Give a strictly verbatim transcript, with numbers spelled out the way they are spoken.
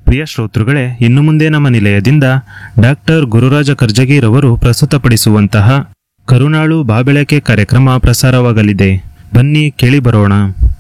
ಪ್ರಿಯ ಶ್ರೋತೃಗಳೇ, ಇನ್ನು ಮುಂದೆ ನಮ್ಮ ನಿಲಯದಿಂದ ಡಾಕ್ಟರ್ ಗುರುರಾಜ ಕರ್ಜಗಿರವರು ಪ್ರಸ್ತುತಪಡಿಸುವಂತಹ ಕರುಣಾಳು ಬಾಬೆಳಕೆ ಕಾರ್ಯಕ್ರಮ ಪ್ರಸಾರವಾಗಲಿದೆ. ಬನ್ನಿ ಕೇಳಿ ಬರೋಣ.